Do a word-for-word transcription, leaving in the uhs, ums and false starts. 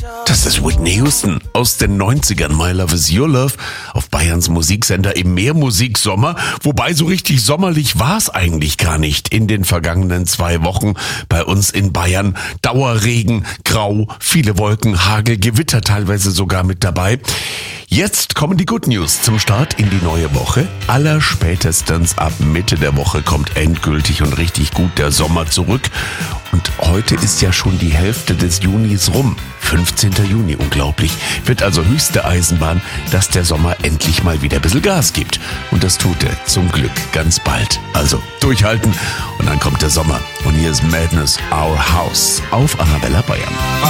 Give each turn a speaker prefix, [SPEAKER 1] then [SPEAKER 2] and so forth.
[SPEAKER 1] Das ist Whitney Houston aus den neunzigern. My Love is Your Love auf Bayerns Musiksender im Meermusik-Sommer. Wobei so richtig sommerlich war es eigentlich gar nicht in den vergangenen zwei Wochen bei uns in Bayern. Dauerregen, Grau, viele Wolken, Hagel, Gewitter teilweise sogar mit dabei. Jetzt kommen die Good News zum Start in die neue Woche. Allerspätestens ab Mitte der Woche kommt endgültig und richtig gut der Sommer zurück. Und heute ist ja schon die Hälfte des Junis rum. fünfzehnten Juni, unglaublich. Wird also höchste Eisenbahn, dass der Sommer endlich mal wieder ein bisschen Gas gibt. Und das tut er zum Glück ganz bald. Also durchhalten und dann kommt der Sommer. Und hier ist Madness, Our House auf Arabella Bayern.